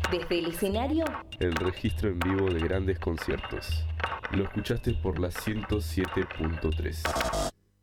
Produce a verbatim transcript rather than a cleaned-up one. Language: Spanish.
Desde el escenario, el registro en vivo de grandes conciertos. Lo escuchaste por la ciento siete punto tres.